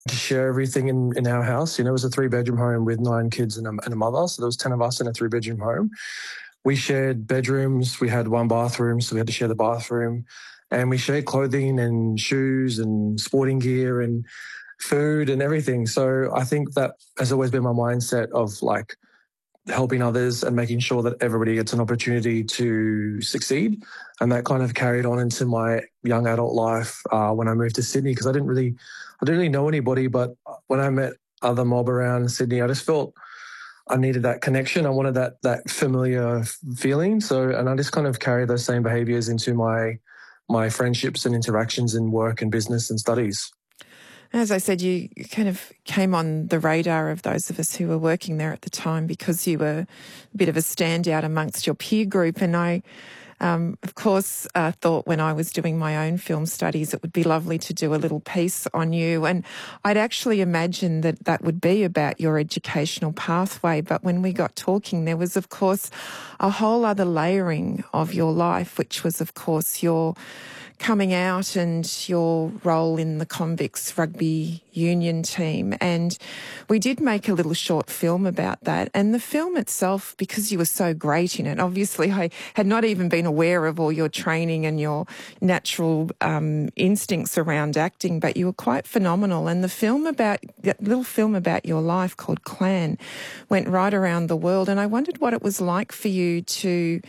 to share everything in our house. You know, it was a 3-bedroom home with 9 kids and a mother. So there was 10 of us in a 3-bedroom home. We shared bedrooms. We had 1 bathroom, so we had to share the bathroom. And we shared clothing and shoes and sporting gear and food and everything. So I think that has always been my mindset of like helping others and making sure that everybody gets an opportunity to succeed. And that kind of carried on into my young adult life when I moved to Sydney, because I didn't really know anybody. But when I met other mob around Sydney, I just felt I needed that connection. I wanted that familiar feeling. So, and I just kind of carry those same behaviors into my friendships and interactions in work and business and studies. As I said, you kind of came on the radar of those of us who were working there at the time because you were a bit of a standout amongst your peer group. And I, of course, thought when I was doing my own film studies, it would be lovely to do a little piece on you. And I'd actually imagined that that would be about your educational pathway. But when we got talking, there was, of course, a whole other layering of your life, which was, of course, your coming out and your role in the convicts rugby union team. And we did make a little short film about that. And the film itself, because you were so great in it, obviously I had not even been aware of all your training and your natural instincts around acting, but you were quite phenomenal. And that little film about your life called Clan went right around the world. And I wondered what it was like for you to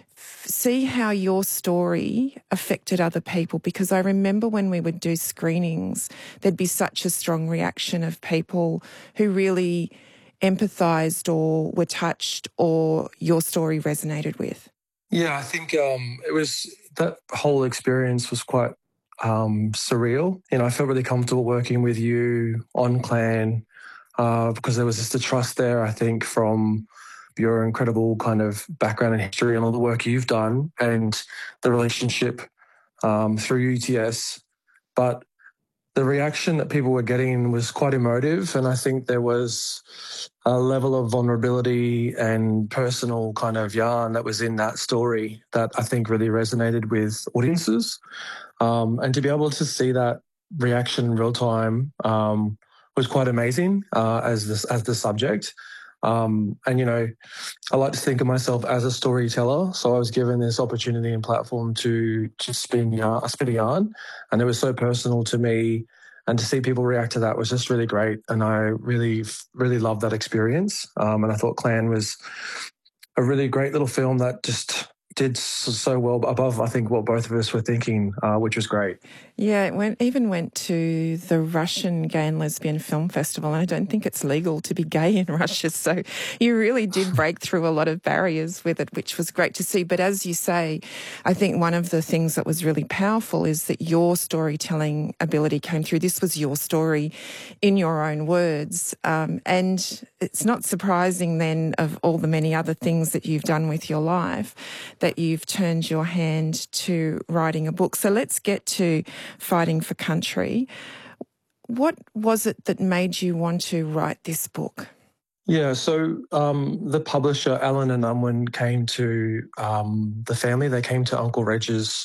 see how your story affected other people, because I remember when we would do screenings, there'd be such a strong reaction of people who really empathised or were touched or your story resonated with. Yeah, I think it was that whole experience was quite surreal. You know, I felt really comfortable working with you on Clan because there was just a trust there, I think, from your incredible kind of background and history and all the work you've done and the relationship through UTS. But the reaction that people were getting was quite emotive. And I think there was a level of vulnerability and personal kind of yarn that was in that story that I think really resonated with audiences. And to be able to see that reaction in real time was quite amazing as the subject. And, you know, I like to think of myself as a storyteller. So I was given this opportunity and platform to spin a yarn. And it was so personal to me. And to see people react to that was just really great. And I really, really loved that experience. And I thought Clan was a really great little film that just did so well above, I think, what both of us were thinking, which was great. Yeah, it even went to the Russian Gay and Lesbian Film Festival, and I don't think it's legal to be gay in Russia, so you really did break through a lot of barriers with it, which was great to see. But as you say, I think one of the things that was really powerful is that your storytelling ability came through. This was your story in your own words, and it's not surprising then, of all the many other things that you've done with your life, that you've turned your hand to writing a book. So let's get to Fighting for Country. What was it that made you want to write this book? Yeah, so the publisher, Allen and Unwin, came to the family. They came to Uncle Reg's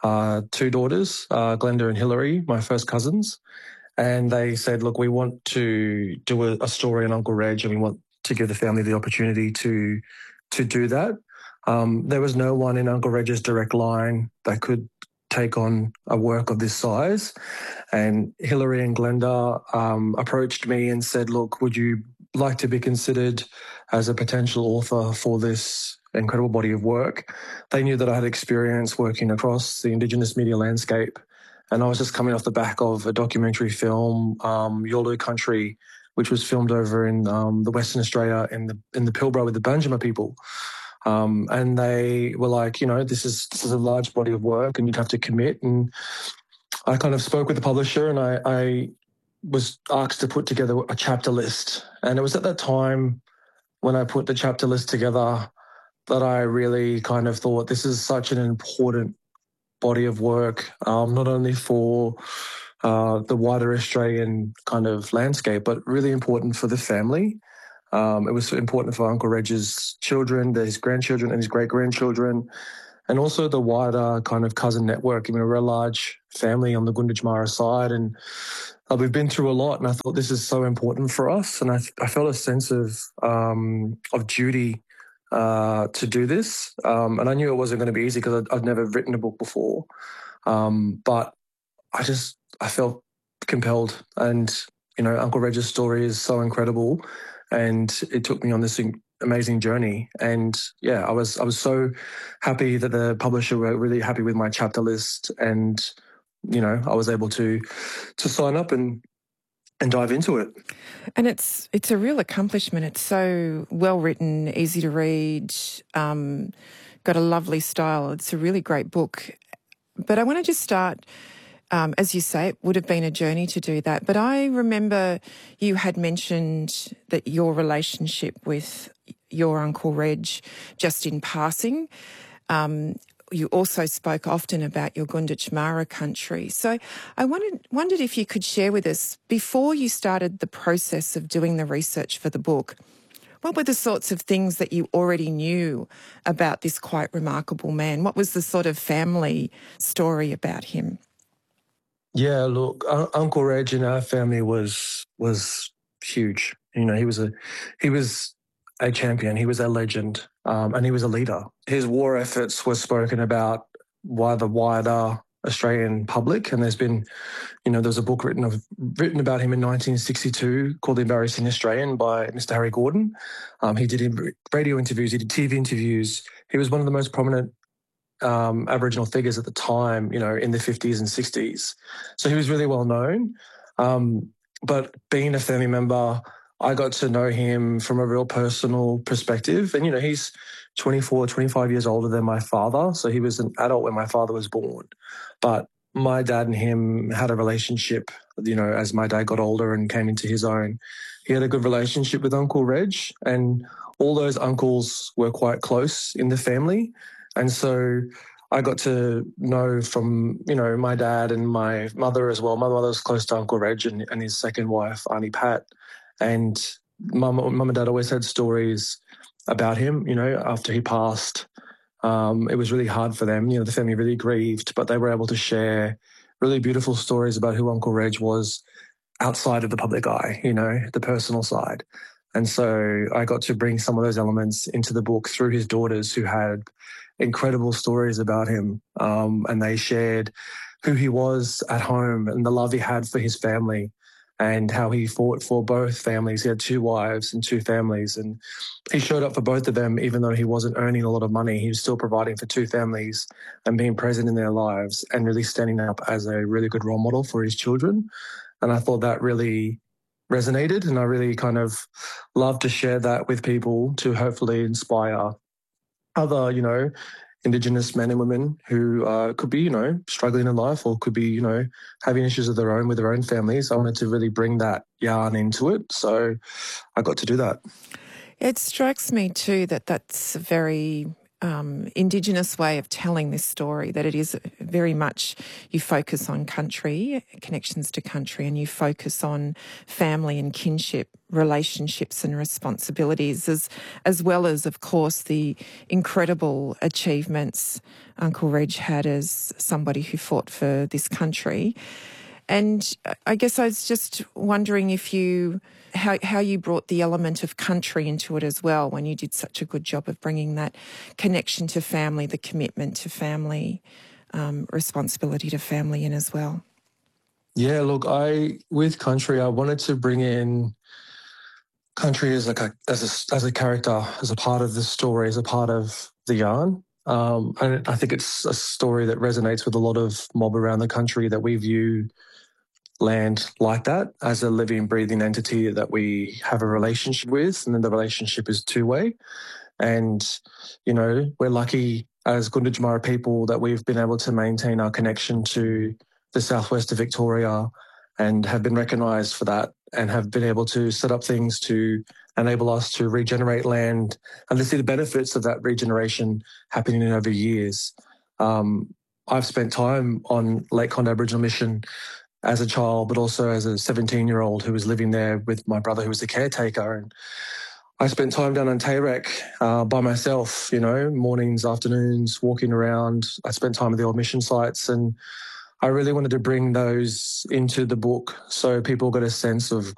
2 daughters, Glenda and Hillary, my first cousins. And they said, look, we want to do a story on Uncle Reg and we want to give the family the opportunity to do that. There was no one in Uncle Reg's direct line that could take on a work of this size. And Hillary and Glenda approached me and said, look, would you like to be considered as a potential author for this incredible body of work? They knew that I had experience working across the Indigenous media landscape. And I was just coming off the back of a documentary film, Yawlu Country, which was filmed over in the Western Australia in the Pilbara with the Banjima people. And they were like, you know, this is a large body of work and you'd have to commit. And I kind of spoke with the publisher and I was asked to put together a chapter list. And it was at that time when I put the chapter list together that I really kind of thought this is such an important body of work, not only for the wider Australian kind of landscape, but really important for the family. It was important for Uncle Reg's children, his grandchildren and his great-grandchildren. and also the wider kind of cousin network. I mean, we're a large family on the Gunditjmara side, and we've been through a lot, and I thought this is so important for us, and I felt a sense of duty to do this, and I knew it wasn't going to be easy because I'd never written a book before, but I felt compelled, and Uncle Reg's story is so incredible, and it took me on this amazing journey. And yeah, I was so happy that the publisher were really happy with my chapter list, and I was able to sign up and dive into it. And it's a real accomplishment. It's so well written, easy to read, got a lovely style. It's a really great book. But I want to just start, as you say, it would have been a journey to do that. But I remember you had mentioned that your relationship with your Uncle Reg, just in passing, you also spoke often about your Gunditjmara country. So I wondered if you could share with us, before you started the process of doing the research for the book, what were the sorts of things that you already knew about this quite remarkable man? What was the sort of family story about him? Yeah, look, Uncle Reg in our family was huge. He was a champion. He was a legend, and he was a leader. His war efforts were spoken about by the wider Australian public, and there's been, there was a book written about him in 1962 called The Embarrassing Australian by Mr. Harry Gordon. He did radio interviews, he did TV interviews. He was one of the most prominent Aboriginal figures at the time, in the 50s and 60s. So he was really well known. But being a family member, I got to know him from a real personal perspective. And, he's 24, 25 years older than my father. So he was an adult when my father was born. But my dad and him had a relationship, as my dad got older and came into his own. He had a good relationship with Uncle Reg, and all those uncles were quite close in the family. And so I got to know from, my dad and my mother as well. My mother was close to Uncle Reg and his second wife, Auntie Pat. And mum and dad always had stories about him, after he passed. It was really hard for them. The family really grieved, but they were able to share really beautiful stories about who Uncle Reg was outside of the public eye, the personal side. And so I got to bring some of those elements into the book through his daughters, who had incredible stories about him. And they shared who he was at home and the love he had for his family, and how he fought for both families. He had 2 wives and 2 families, and he showed up for both of them. Even though he wasn't earning a lot of money, he was still providing for 2 families and being present in their lives, and really standing up as a really good role model for his children. And I thought that really resonated, and I really kind of love to share that with people to hopefully inspire other, Indigenous men and women who could be, struggling in life, or could be, having issues of their own with their own families. I wanted to really bring that yarn into it. So I got to do that. It strikes me too that that's a very Indigenous way of telling this story, that it is very much, you focus on country, connections to country, and you focus on family and kinship, relationships and responsibilities, as well as, of course, the incredible achievements Uncle Reg had as somebody who fought for this country. And I guess I was just wondering if how you brought the element of country into it as well, when you did such a good job of bringing that connection to family, the commitment to family, responsibility to family in as well. Yeah, look, with country, I wanted to bring in country as a character, as a part of the story, as a part of the yarn. And I think it's a story that resonates with a lot of mob around the country, that we view land like that, as a living, breathing entity that we have a relationship with, and then the relationship is 2-way. And, we're lucky as Gunditjmara people that we've been able to maintain our connection to the southwest of Victoria, and have been recognised for that, and have been able to set up things to enable us to regenerate land and to see the benefits of that regeneration happening over years. I've spent time on Lake Condah Aboriginal Mission as a child, but also as a 17-year-old who was living there with my brother, who was the caretaker. And I spent time down in Tayrek by myself, mornings, afternoons, walking around. I spent time at the old mission sites, and I really wanted to bring those into the book so people got a sense of